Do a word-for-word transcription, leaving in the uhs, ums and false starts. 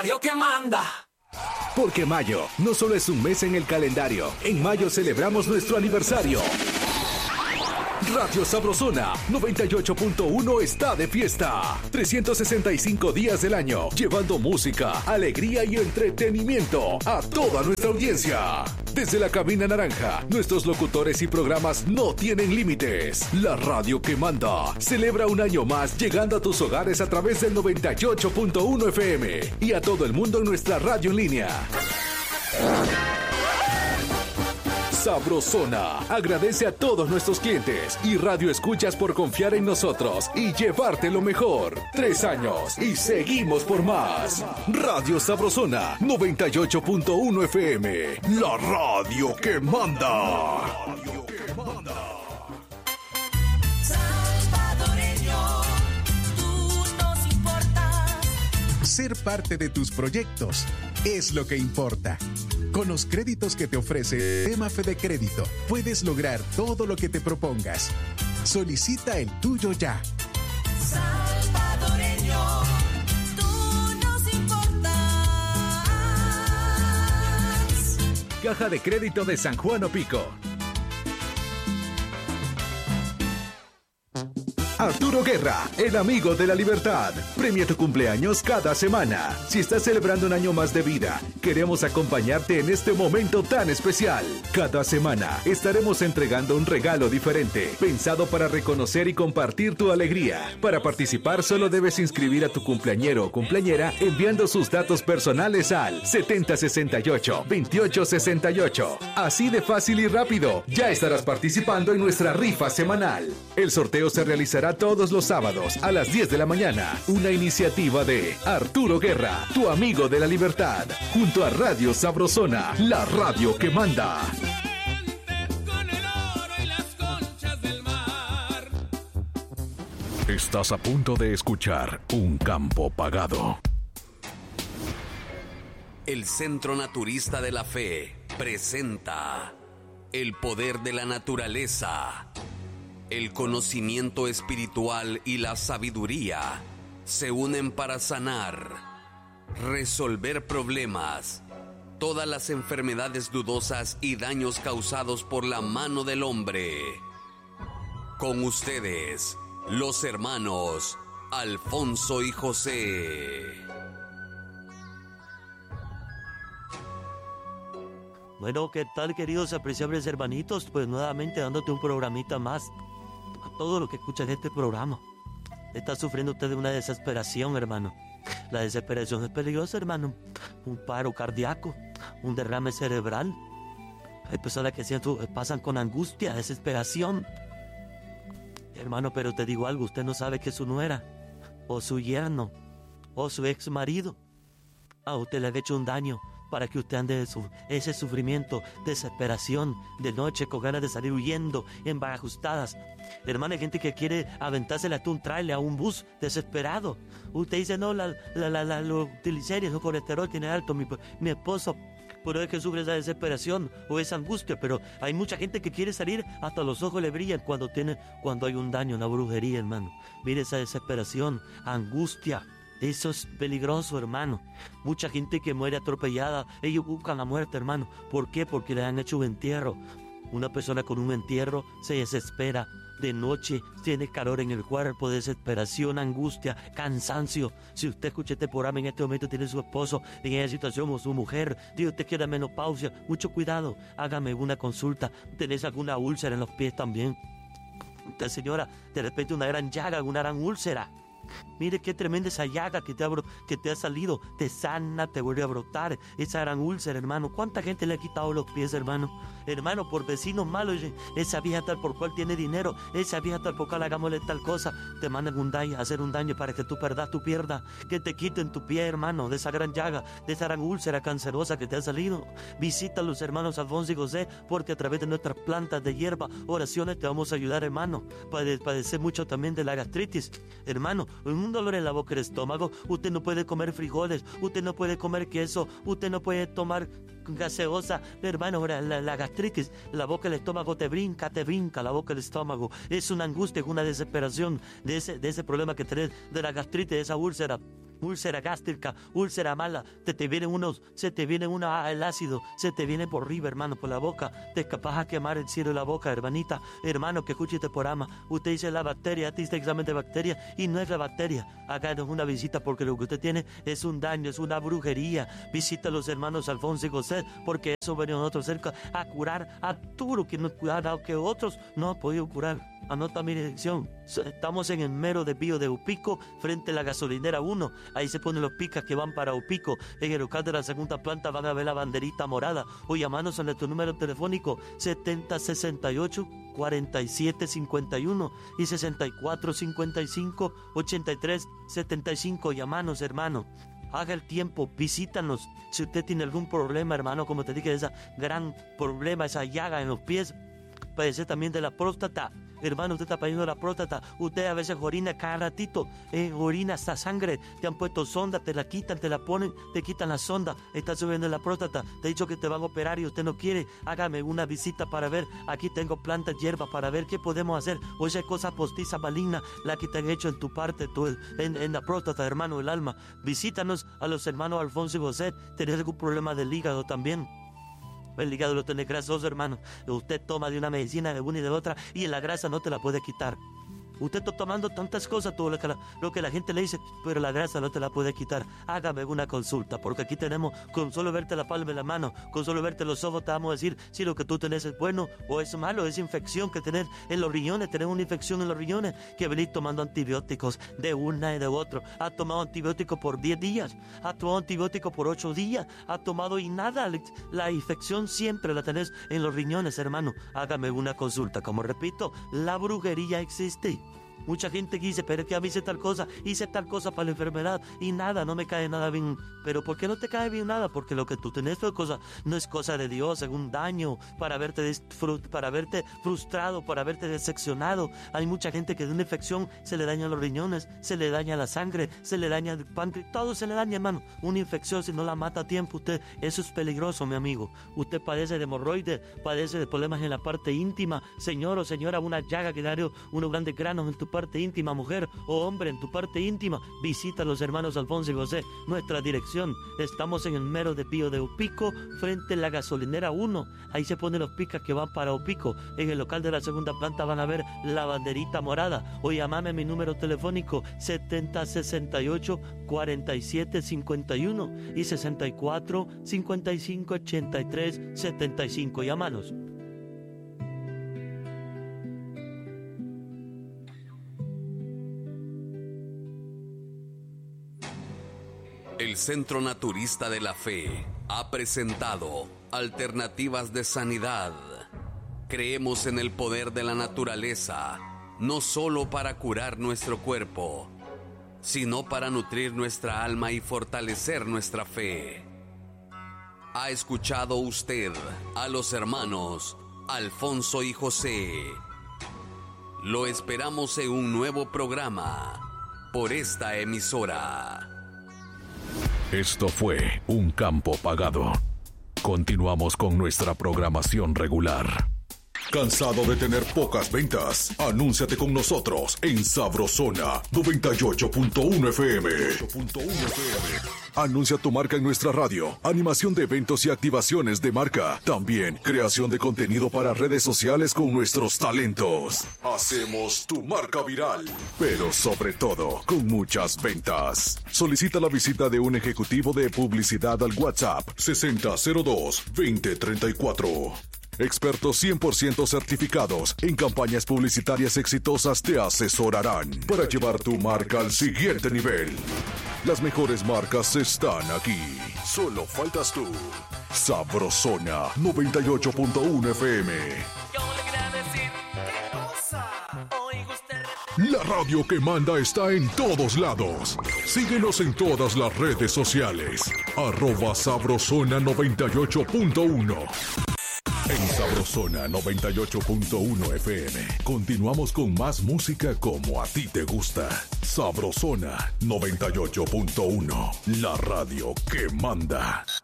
Radio que manda. Porque mayo no solo es un mes en el calendario, en mayo celebramos nuestro aniversario. Radio Sabrosona noventa y ocho punto uno está de fiesta. trescientos sesenta y cinco días del año, llevando música, alegría y entretenimiento a toda nuestra audiencia. Desde la cabina naranja, nuestros locutores y programas no tienen límites. La radio que manda celebra un año más, llegando a tus hogares a través del noventa y ocho punto uno F M y a todo el mundo en nuestra radio en línea. Sabrosona agradece a todos nuestros clientes y radio escuchas por confiar en nosotros y llevarte lo mejor. Tres años y seguimos por más. Radio Sabrosona noventa y ocho punto uno F M, la radio que manda. Radio que manda. Salvadoreño, tú nos importas. Ser parte de tus proyectos es lo que importa. Con los créditos que te ofrece Tema Fede Crédito, puedes lograr todo lo que te propongas. Solicita el tuyo ya. Salvadoreño, tú nos importas. Caja de Crédito de San Juan Opico. Arturo Guerra, el amigo de la libertad. Premia tu cumpleaños cada semana. Si estás celebrando un año más de vida, queremos acompañarte en este momento tan especial. Cada semana estaremos entregando un regalo diferente, pensado para reconocer y compartir tu alegría. Para participar solo debes inscribir a tu cumpleañero o cumpleañera enviando sus datos personales al setenta sesenta y ocho veintiocho sesenta y ocho. Así de fácil y rápido, ya estarás participando en nuestra rifa semanal. El sorteo se realizará todos los sábados a las diez de la mañana. Una iniciativa de Arturo Guerra, tu amigo de la libertad, junto a Radio Sabrosona, la radio que manda. Estás a punto de escuchar Un Campo Pagado. El Centro Naturista de la Fe presenta el poder de la naturaleza. El conocimiento espiritual y la sabiduría se unen para sanar, resolver problemas, todas las enfermedades dudosas y daños causados por la mano del hombre. Con ustedes, los hermanos Alfonso y José. Bueno, ¿qué tal, queridos apreciables hermanitos? Pues nuevamente dándote un programita más. A todo lo que escuchan este programa. Está sufriendo usted de una desesperación, hermano. La desesperación es peligrosa, hermano. Un paro cardíaco, un derrame cerebral. Hay personas que siento, pasan con angustia, desesperación. Hermano, pero te digo algo, usted no sabe que su nuera, o su yerno, o su ex marido, a usted le ha hecho un daño para que usted ande de su, ese sufrimiento, desesperación, de noche con ganas de salir huyendo, embarajustadas. Hermano, hay gente que quiere aventársela a un trailer, a un bus, desesperado. Usted dice, no, la, la, la, la, los triglicéridos, el colesterol tiene alto, mi, mi esposo, pero es que sufre esa desesperación o esa angustia, pero hay mucha gente que quiere salir, hasta los ojos le brillan cuando, tiene, cuando hay un daño, una brujería, hermano. Mire esa desesperación, angustia. Eso es peligroso, hermano. Mucha gente que muere atropellada, ellos buscan la muerte, hermano. ¿Por qué? Porque le han hecho un entierro. Una persona con un entierro se desespera. De noche tiene calor en el cuerpo, desesperación, angustia, cansancio. Si usted escucha este programa en este momento, tiene su esposo en esa situación o su mujer, Dios te quiere menopausia, mucho cuidado, hágame una consulta. ¿Tenés alguna úlcera en los pies también? Usted, señora, de repente una gran llaga, una gran úlcera. Mire qué tremenda esa llaga que te, ha, que te ha salido, te sana, te vuelve a brotar, esa gran úlcera, hermano. ¿Cuánta gente le ha quitado los pies, hermano? Hermano, por vecinos malos, esa vieja tal por cual tiene dinero, esa vieja tal por cual hagámosle tal cosa, te mandan un daño, a hacer un daño para que tú perdas tu pierna, que te quiten tu pie, hermano, de esa gran llaga, de esa gran úlcera cancerosa que te ha salido. Visita a los hermanos Alfonso y José, porque a través de nuestras plantas de hierba, oraciones, te vamos a ayudar, hermano. Pade padecer mucho también de la gastritis, hermano. Un dolor en la boca del estómago, usted no puede comer frijoles, usted no puede comer queso, usted no puede tomar gaseosa, hermano. La, la gastritis, la boca del estómago te brinca, te brinca la boca del estómago. Es una angustia, una desesperación de ese, de ese problema que tenés, de la gastritis, de esa úlcera. úlcera gástrica, úlcera mala, te te viene unos, se te viene una, el ácido, se te viene por arriba, hermano, por la boca, te capaz a quemar el cielo de la boca, hermanita, hermano, que escuche este programa. Usted dice la bacteria, te dice examen de bacteria, y no es la bacteria. Háganos una visita, porque lo que usted tiene es un daño, es una brujería. Visita a los hermanos Alfonso y José, porque eso venimos nosotros cerca a curar a todo lo que nos ha dado, que otros no han podido curar. Anota mi dirección. Estamos en el mero desvío de Upico, frente a la gasolinera uno. Ahí se ponen los picas que van para Upico. En el local de la segunda planta van a ver la banderita morada. O llamanos a nuestro número telefónico setenta sesenta y ocho cuarenta y siete cincuenta y uno y sesenta y cuatro cincuenta y cinco ochenta y tres setenta y cinco. Llamanos, hermano. Haga el tiempo, visítanos. Si usted tiene algún problema, hermano, como te dije, ese gran problema, esa llaga en los pies, padece también de la próstata. Hermano, usted está padeciendo la próstata. Usted a veces orina cada ratito. Eh, orina hasta sangre. Te han puesto sonda, te la quitan, te la ponen, te quitan la sonda. Está subiendo la próstata. Te he dicho que te van a operar y usted no quiere. Hágame una visita para ver. Aquí tengo plantas, hierbas para ver qué podemos hacer. O esa cosa postiza maligna, la que te han hecho en tu parte, tu, en, en la próstata, hermano, el alma. Visítanos a los hermanos Alfonso y José. ¿Tenés algún problema del hígado también? El hígado lo tiene grasoso, hermano. Usted toma de una medicina de una y de otra y la grasa no te la puede quitar. Usted está tomando tantas cosas, todo lo que, la, lo que la gente le dice, pero la grasa no te la puede quitar. Hágame una consulta, porque aquí tenemos, con solo verte la palma de la mano, con solo verte los ojos, te vamos a decir si lo que tú tenés es bueno o es malo, es infección que tenés en los riñones, tenés una infección en los riñones, que venís tomando antibióticos de una y de otro. Ha tomado antibióticos por diez días, ha tomado antibióticos por ocho días, ha tomado y nada, la infección siempre la tenés en los riñones, hermano. Hágame una consulta. Como repito, la brujería existe. Mucha gente que dice, pero es que a mí hice tal cosa, hice tal cosa para la enfermedad y nada, no me cae nada bien. Pero ¿por qué no te cae bien nada? Porque lo que tú tenés es cosa, no es cosa de Dios, es un daño para verte, disfrut, para verte frustrado, para verte decepcionado. Hay mucha gente que de una infección se le dañan los riñones, se le daña la sangre, se le daña el páncreas, todo se le daña, hermano. Una infección, si no la mata a tiempo, usted, eso es peligroso, mi amigo. Usted padece de hemorroides, padece de problemas en la parte íntima, señor o señora, una llaga que da unos grandes granos en tu parte íntima, mujer o hombre, en tu parte íntima. Visita a los hermanos Alfonso y José. Nuestra dirección, estamos en el mero desvío de Upico, frente a la gasolinera uno. Ahí se ponen los picas que van para Upico. En el local de la segunda planta van a ver la banderita morada. O llamame a mi número telefónico setenta sesenta y ocho cuarenta y siete cincuenta y uno y sesenta y cuatro cincuenta y cinco ochenta y tres setenta y cinco. Llámanos. El Centro Naturista de la Fe ha presentado Alternativas de Sanidad. Creemos en el poder de la naturaleza, no solo para curar nuestro cuerpo, sino para nutrir nuestra alma y fortalecer nuestra fe. ¿Ha escuchado usted a los hermanos Alfonso y José? Lo esperamos en un nuevo programa por esta emisora. Esto fue Un Campo Pagado. Continuamos con nuestra programación regular. ¿Cansado de tener pocas ventas? Anúnciate con nosotros en Sabrosona noventa y ocho punto uno F M. Anuncia tu marca en nuestra radio, animación de eventos y activaciones de marca. También creación de contenido para redes sociales con nuestros talentos. Hacemos tu marca viral, pero sobre todo con muchas ventas. Solicita la visita de un ejecutivo de publicidad al WhatsApp sesenta cero dos veinte treinta y cuatro. Expertos cien por ciento certificados en campañas publicitarias exitosas te asesorarán para llevar tu marca al siguiente nivel. Las mejores marcas están aquí. Solo faltas tú. Sabrosona noventa y ocho punto uno F M. La radio que manda está en todos lados. Síguenos en todas las redes sociales. Arroba Sabrosona noventa y ocho punto uno. En Sabrosona noventa y ocho punto uno F M. Continuamos con más música como a ti te gusta. Sabrosona noventa y ocho punto uno. La radio que manda.